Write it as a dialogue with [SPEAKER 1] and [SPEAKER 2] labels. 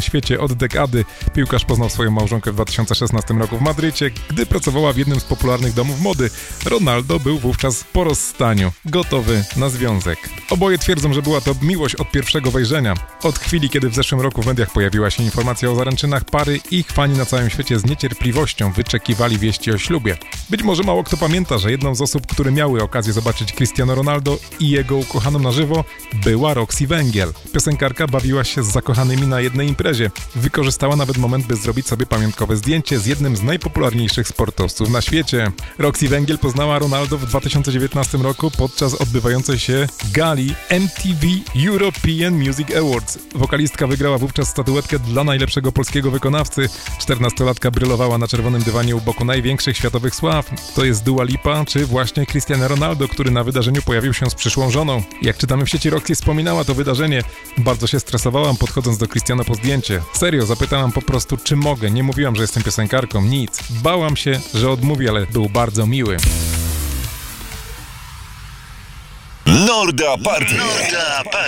[SPEAKER 1] świecie od dekady. Piłkarz poznał swoją małżonkę w 2016 roku w Madrycie, gdy pracowała w jednym z popularnych domów mody. Ronaldo był wówczas po rozstaniu, gotowy na związek. Oboje twierdzą, że była to miłość od pierwszego wejrzenia. Od chwili, kiedy w zeszłym roku w mediach pojawiła się informacja o zaręczynach pary, ich fani na całym świecie z niecierpliwością wyczekiwali wieści o ślubie. Być może mało kto pamięta, że jedną z osób, które miały okazję zobaczyć Cristiano Ronaldo i jego ukochaną na żywo, była Roxy Węgiel. Piosenkarka bawiła się z zakochanymi na jednej imprezie. Wykorzystała nawet moment, by zrobić sobie pamiątkowe zdjęcie z jednym z najpopularniejszych sportowców na świecie. Roxy Węgiel poznała Ronaldo w 2019 roku podczas odbywającej się gali MTV European Music Awards. Wokalistka wygrała wówczas statuetkę dla najlepszego polskiego wykonawcy. 14-latka brylowała na czerwonym dywanie u boku największych światowych sław. To jest Dua Lipa, czy właśnie Cristiano Ronaldo, który na wydarzeniu pojawił się z przyszłą żoną. Jak czytamy w sieci, Roxy wspominała to wydarzenie. Bardzo się stresowałam, podchodząc do Cristiano po zdjęcie. Serio, zapytałam po prostu, czy mogę. Nie mówiłam, że jestem piosenkarką, nic. Bałam się, że odmówi, ale był bardzo miły.
[SPEAKER 2] Norda Party.